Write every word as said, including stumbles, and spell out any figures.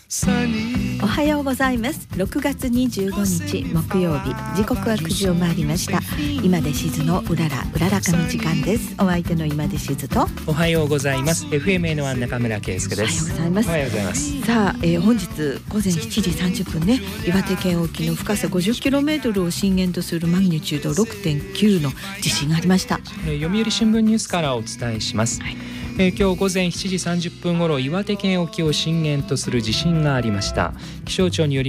おはようございます。ろくがつにじゅうごにち木曜日、時刻はくじを回りました。今でしずのうららうららかの時間です。お相手の今でしずと、 おはようございます。 エフエムエヌワン 中村圭介です。 おはようございます。 おはようございます。 さあ、えー、本日午前しちじさんじゅっぷんね、岩手県沖の深さ ごじゅっキロメートル を震源とするマグニチュード ろくてんきゅう の地震がありました。 えー、読売新聞ニュースからお伝えします。はい。えー、今日午前しちじさんじゅっぷん頃、岩手県沖を震源とする地震がありました。気象庁により